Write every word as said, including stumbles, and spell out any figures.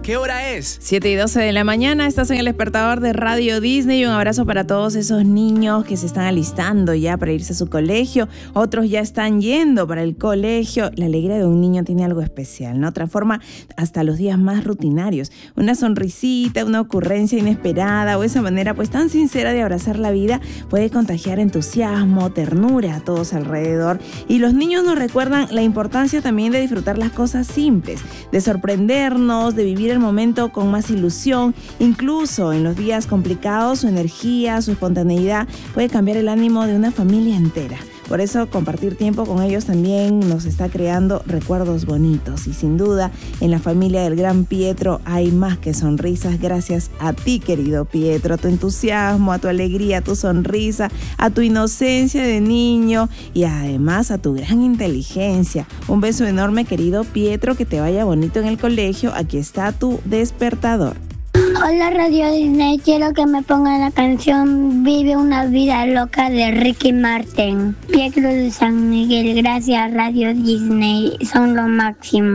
¿qué hora es? siete y doce de la mañana, estás en el despertador de Radio Disney. Un abrazo para todos esos niños que se están alistando ya para irse a su colegio. Otros ya están yendo para el colegio. La alegría de un niño tiene algo especial, ¿no? Transforma hasta los días más rutinarios. Una sonrisita, una ocurrencia inesperada o esa manera pues tan sincera de abrazar la vida puede contagiar entusiasmo, ternura a todos alrededor. Y los niños nos recuerdan la importancia también de disfrutar las cosas simples, de sorprendernos, de vivir el momento con más ilusión. Incluso en los días complicados, su energía, su espontaneidad puede cambiar el ánimo de una familia entera. Por eso compartir tiempo con ellos también nos está creando recuerdos bonitos. Y sin duda, en la familia del gran Pietro hay más que sonrisas gracias a ti, querido Pietro, a tu entusiasmo, a tu alegría, a tu sonrisa, a tu inocencia de niño y además a tu gran inteligencia. Un beso enorme, querido Pietro, que te vaya bonito en el colegio. Aquí está tu despertador. Hola Radio Disney, quiero que me pongan la canción Vive una vida loca de Ricky Martin. Pietro de San Miguel, gracias Radio Disney, son lo máximo.